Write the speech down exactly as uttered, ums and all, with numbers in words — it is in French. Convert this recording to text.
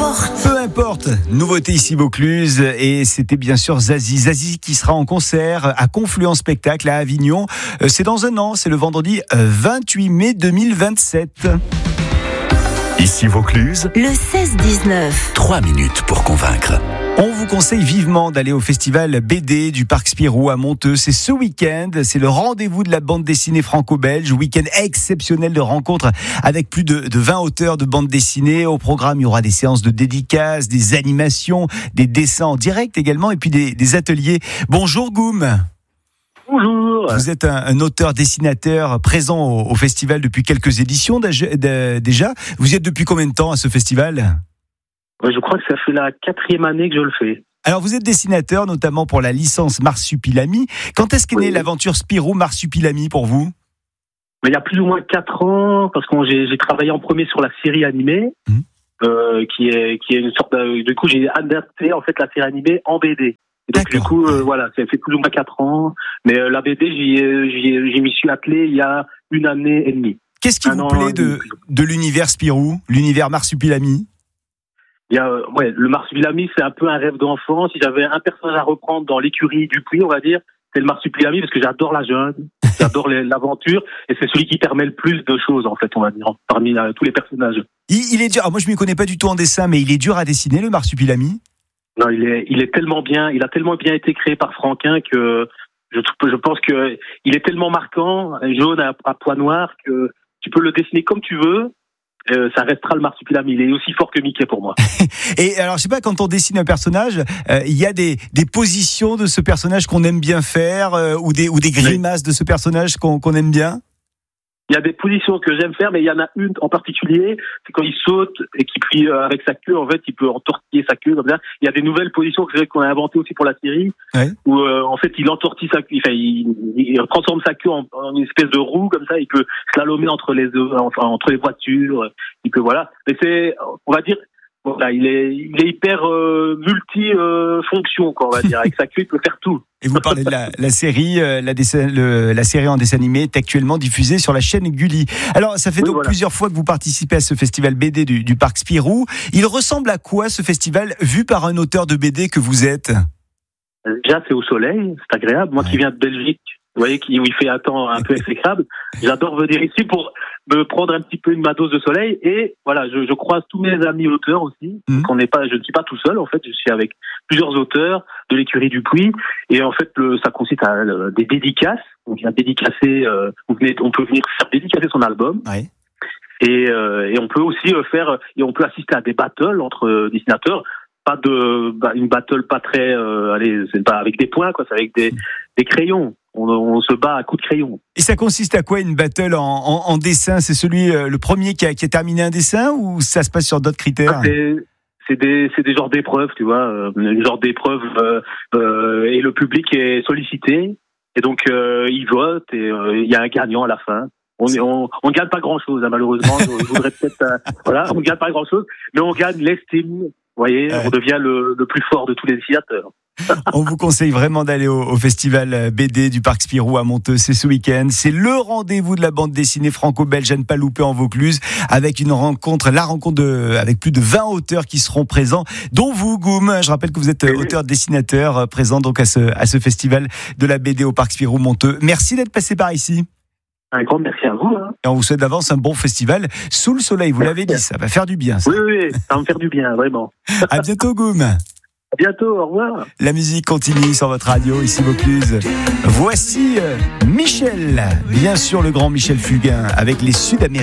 importe. Peu importe. Nouveauté ici Vaucluse et c'était bien sûr Zazie. Zazie qui sera en concert à Confluence Spectacle à Avignon. C'est dans un an, c'est le vendredi vingt-huit mai deux mille vingt-sept. Ici Vaucluse, Le seize dix-neuf. trois minutes pour convaincre. On vous conseille vivement d'aller au festival B D du Parc Spirou à Monteux. C'est ce week-end, c'est le rendez-vous de la bande dessinée franco-belge. Week-end exceptionnel de rencontres avec plus de, de vingt auteurs de bande dessinée. Au programme, il y aura des séances de dédicaces, des animations, des dessins en direct également et puis des, des ateliers. Bonjour Goum. Bonjour. Vous êtes un, un auteur-dessinateur présent au, au festival depuis quelques éditions déjà. Vous y êtes depuis combien de temps à ce festival ? Je crois que ça fait la quatrième année que je le fais. Alors vous êtes dessinateur notamment pour la licence Marsupilami. Quand est-ce qu'est née oui. l'aventure Spirou Marsupilami pour vous ? Il y a plus ou moins quatre ans, parce que j'ai, j'ai travaillé en premier sur la série animée, mmh. euh, qui est qui est une sorte de, du coup j'ai adapté en fait la série animée en B D. Et donc D'accord. du coup euh, voilà, ça fait plus ou moins quatre ans. Mais euh, la B D j'y j'y j'y m'y suis attelé il y a une année et demie. Qu'est-ce qui Un vous plaît de de l'univers Spirou, l'univers Marsupilami ? Il y a, euh, ouais, le Marsupilami, c'est un peu un rêve d'enfant. Si j'avais un personnage à reprendre dans l'écurie du Puy, on va dire, c'est le Marsupilami parce que j'adore la jungle, j'adore les, l'aventure et c'est celui qui permet le plus de choses, en fait, on va dire, parmi euh, tous les personnages. Il, il est dur. Alors moi, je m'y connais pas du tout en dessin, mais il est dur à dessiner, le Marsupilami. Non, il est, il est tellement bien, il a tellement bien été créé par Franquin que je, je pense que il est tellement marquant, jaune à, à pois noirs, que tu peux le dessiner comme tu veux. Euh, ça restera le Marsupilami. Il est aussi fort que Mickey pour moi. Et alors, je sais pas, quand on dessine un personnage, euh, il y a des, des positions de ce personnage qu'on aime bien faire, euh, ou des, ou des grimaces de ce personnage qu'on, qu'on aime bien. Il y a des positions que j'aime faire, mais il y en a une en particulier, c'est quand il saute et qu'il plie euh, avec sa queue, en fait, il peut entortiller sa queue comme ça. Il y a des nouvelles positions que qu'on a inventées aussi pour la série, ouais. où euh, en fait il entortille sa queue, enfin il, il transforme sa queue en, en une espèce de roue comme ça. Il peut slalomer entre les enfin, entre les voitures. Il peut voilà. Mais c'est, on va dire. Voilà, il est, il est hyper euh, multi-fonction, euh, quoi, on va dire. Avec sa queue, il peut faire tout. Et vous parlez de la, la série, euh, la, dessin, le, la série en dessin animé est actuellement diffusée sur la chaîne Gulli. Alors, ça fait oui, donc voilà. plusieurs fois que vous participez à ce festival B D du, du Parc Spirou. Il ressemble à quoi ce festival vu par un auteur de B D que vous êtes ? Déjà, c'est au soleil, c'est agréable. Moi ouais. qui viens de Belgique, vous voyez, où il fait un temps un peu exécrable, j'adore venir ici pour me prendre un petit peu une ma dose de soleil et voilà, je, je croise tous mes amis auteurs aussi. Mmh. Donc on n'est pas, je ne suis pas tout seul en fait, je suis avec plusieurs auteurs de l'écurie du Puy et en fait le, ça consiste à euh, des dédicaces. On vient dédicacer, euh, on, venait, on peut venir faire dédicacer son album. Ouais. Et, euh, et on peut aussi euh, faire et on peut assister à des battles entre euh, dessinateurs. Pas de bah, une battle pas très euh, allez c'est pas avec des points quoi, c'est avec des des crayons. On, on se bat à coups de crayon. Et ça consiste à quoi une battle en, en, en dessin ? C'est celui euh, le premier qui a, qui a terminé un dessin ou ça se passe sur d'autres critères ? ah, c'est, c'est des c'est des genres d'épreuves, tu vois, euh, une genre d'épreuve euh, euh, et le public est sollicité et donc euh, il vote et il euh, y a un gagnant à la fin. On ne on, on gagne pas grand chose hein, malheureusement. Je voudrais peut-être euh, voilà, on gagne pas grand chose, mais on gagne l'estime. Vous voyez, ouais. on devient le, le plus fort de tous les dessinateurs. On vous conseille vraiment d'aller au, au festival B D du Parc Spirou à Monteux. C'est ce week-end. C'est le rendez-vous de la bande dessinée franco-belge à ne pas louper en Vaucluse, avec une rencontre, la rencontre de, avec plus de vingt auteurs qui seront présents, dont vous, Goum. Je rappelle que vous êtes auteur-dessinateur présent donc à ce, à ce festival de la B D au Parc Spirou Monteux. Merci d'être passé par ici. Un grand merci à vous. Hein. Et on vous souhaite d'avance un bon festival sous le soleil. Vous l'avez dit, ça va faire du bien. Ça. Oui, oui, ça va me faire du bien, vraiment. À bientôt, Goum. À bientôt, au revoir. La musique continue sur votre radio, ici Vaucluse. Voici Michel, bien sûr le grand Michel Fugain, avec les Sud-Américains.